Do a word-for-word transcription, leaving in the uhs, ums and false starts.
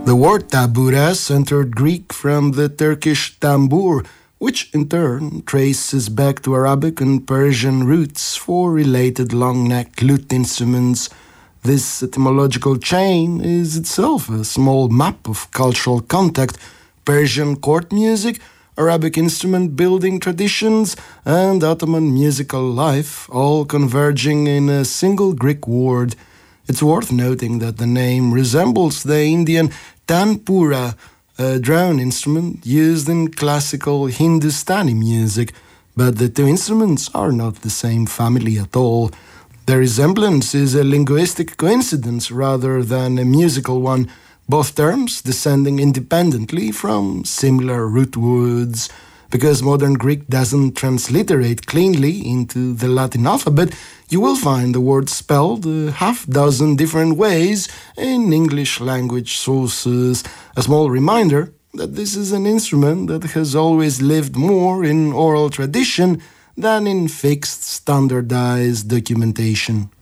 The word tabura centered Greek from the Turkish tambur, which in turn traces back to Arabic and Persian roots for related long-necked lute instruments. This etymological chain is itself a small map of cultural contact: Persian court music, Arabic instrument building traditions, and Ottoman musical life, all converging in a single Greek word. It's worth noting that the name resembles the Indian tanpura, a drone instrument used in classical Hindustani music, but the two instruments are not the same family at all. The resemblance is a linguistic coincidence rather than a musical one, both terms descending independently from similar root words. Because modern Greek doesn't transliterate cleanly into the Latin alphabet, you will find the word spelled a half dozen different ways in English language sources. A small reminder that this is an instrument that has always lived more in oral tradition than in fixed, standardized documentation.